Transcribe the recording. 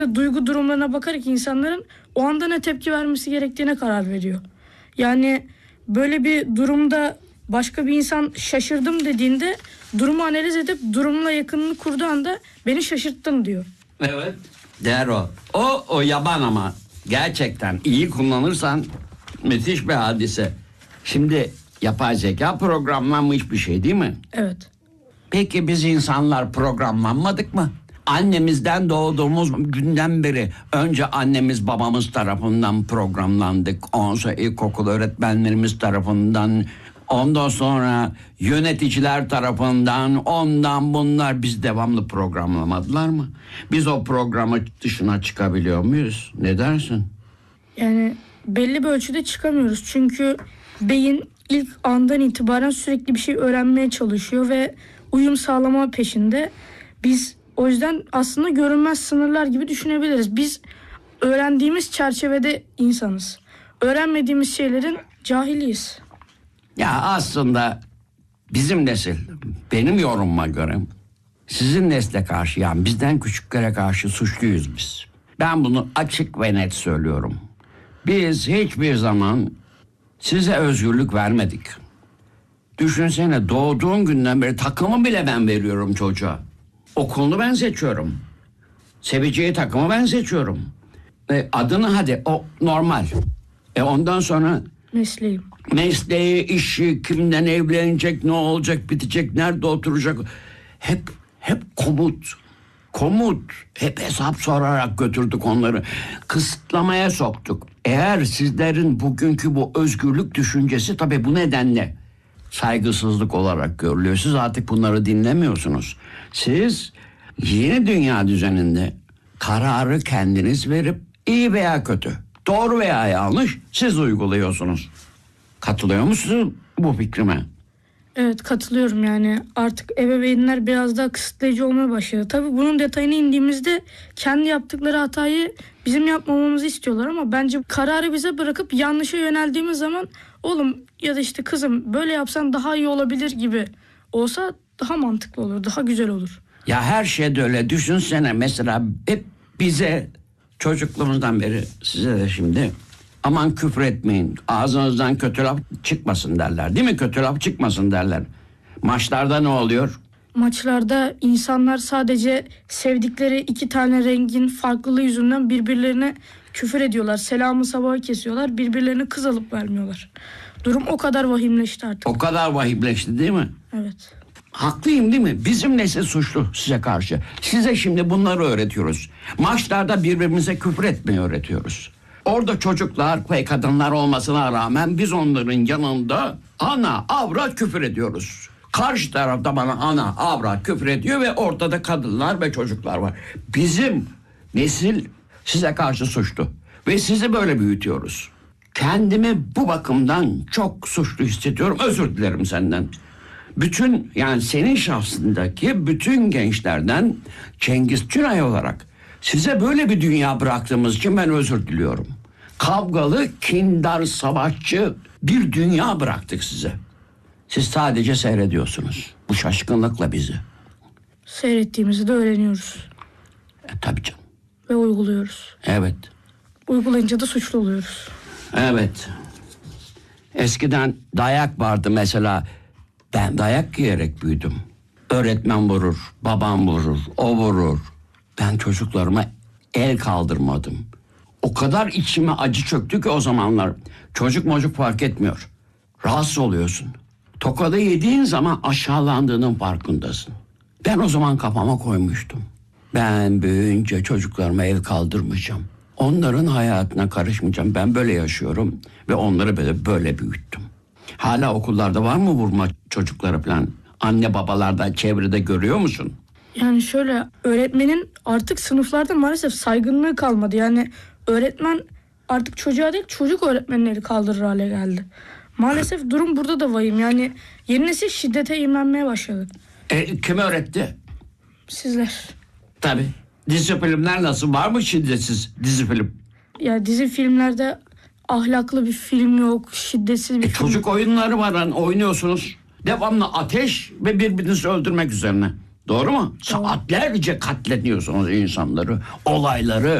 Duygu durumlarına bakarak insanların o anda ne tepki vermesi gerektiğine karar veriyor. Yani böyle bir durumda başka bir insan şaşırdım dediğinde durumu analiz edip durumla yakınını kurduğu anda beni şaşırttın diyor. Evet. Der o. O yaban ama gerçekten iyi kullanırsan müthiş bir hadise. Şimdi yapay zeka programlanmış bir şey değil mi? Evet. Peki biz insanlar programlanmadık mı? Annemizden doğduğumuz günden beri önce annemiz babamız tarafından programlandık. Ondan sonra ilkokul öğretmenlerimiz tarafından, ondan sonra yöneticiler tarafından, ondan bunlar biz devamlı programlamadılar mı? Biz o programı dışına çıkabiliyor muyuz? Ne dersin? Yani belli bir ölçüde çıkamıyoruz. Çünkü beyin ilk andan itibaren sürekli bir şey öğrenmeye çalışıyor ve uyum sağlama peşinde. Biz o yüzden aslında görünmez sınırlar gibi düşünebiliriz. Biz öğrendiğimiz çerçevede insanız. Öğrenmediğimiz şeylerin cahiliyiz. Ya aslında bizim nesil, benim yorumuma göre sizin nesle karşı, yani bizden küçüklere karşı suçluyuz biz. Ben bunu açık ve net söylüyorum. Biz hiçbir zaman size özgürlük vermedik. Düşünsene, doğduğun günden beri takımı bile ben veriyorum çocuğa. Okulunu ben seçiyorum. Seveceği takımı ben seçiyorum. Adını hadi o normal. Ondan sonra Mesleğim. mesleği, işi, kimden evlenecek, ne olacak, bitecek, nerede oturacak. Hep komut. Hep hesap sorarak götürdük onları. Kısıtlamaya soktuk. Eğer sizlerin bugünkü bu özgürlük düşüncesi tabii bu nedenle saygısızlık olarak görülüyor. Siz artık bunları dinlemiyorsunuz. Siz yeni dünya düzeninde kararı kendiniz verip iyi veya kötü, doğru veya yanlış siz uyguluyorsunuz. Katılıyor musunuz bu fikrime? Evet, katılıyorum. Yani artık ebeveynler biraz daha kısıtlayıcı olmaya başladı. Tabii bunun detayına indiğimizde kendi yaptıkları hatayı bizim yapmamamızı istiyorlar ama bence kararı bize bırakıp yanlışa yöneldiğimiz zaman oğlum ya da işte kızım böyle yapsan daha iyi olabilir gibi olsa daha mantıklı olur, daha güzel olur. Ya her şeyde öyle. Düşünsene mesela hep bize çocukluğumuzdan beri, size de şimdi, aman küfür etmeyin, ağzınızdan kötü laf çıkmasın derler, değil mi? Kötü laf çıkmasın derler. Maçlarda ne oluyor? Maçlarda insanlar sadece sevdikleri iki tane rengin farklılığı yüzünden birbirlerine küfür ediyorlar. Selamı sabahı kesiyorlar. Birbirlerine kız alıp vermiyorlar. Durum o kadar vahimleşti artık. O kadar vahimleşti değil mi? Evet. Haklıyım değil mi? Bizim nesil suçlu size karşı. Size şimdi bunları öğretiyoruz. Maçlarda birbirimize küfür etmeyi öğretiyoruz. Orada çocuklar ve kadınlar olmasına rağmen biz onların yanında ana avrat küfür ediyoruz. Karşı tarafta bana ana avrat küfür ediyor ve ortada kadınlar ve çocuklar var. Bizim nesil size karşı suçlu ve sizi böyle büyütüyoruz. Kendimi bu bakımdan çok suçlu hissediyorum. Özür dilerim senden. Bütün, yani senin şahsındaki bütün gençlerden Cengiz Günay olarak size böyle bir dünya bıraktığımız için ben özür diliyorum. Kavgalı, kindar, savaşçı bir dünya bıraktık size. Siz sadece seyrediyorsunuz bu şaşkınlıkla bizi. Seyrettiğimizi de öğreniyoruz. Tabii canım. Ve uyguluyoruz. Evet. Uygulayınca da suçlu oluyoruz. Evet. Eskiden dayak vardı mesela. Ben dayak yiyerek büyüdüm. Öğretmen vurur, babam vurur, o vurur. Ben çocuklarıma el kaldırmadım. O kadar içime acı çöktü ki o zamanlar. Çocuk fark etmiyor. Rahatsız oluyorsun. Tokadı yediğin zaman aşağılandığının farkındasın. Ben o zaman kafama koymuştum. Ben büyüyünce çocuklarıma el kaldırmayacağım. Onların hayatına karışmayacağım. Ben böyle yaşıyorum ve onları böyle büyüttüm. Hala okullarda var mı vurma çocukları falan? Anne babalardan çevrede görüyor musun? Yani şöyle, öğretmenin artık sınıflarda maalesef saygınlığı kalmadı. Yani öğretmen artık çocuğa değil, çocuk öğretmenin eli kaldırır hale geldi. Maalesef durum burada da vahim. Yani yeni nesil şiddete eğimlenmeye başladı. Kim öğretti? Sizler. Tabii. Dizi filmler nasıl? Var mı şiddetsiz dizi film? Ya dizi filmlerde ahlaklı bir film yok, şiddetsiz bir film. Çocuk oyunları var, oynuyorsunuz. Devamlı ateş ve birbirinizi öldürmek üzerine. Doğru mu? Saatlerce katlediyorsunuz insanları, olayları.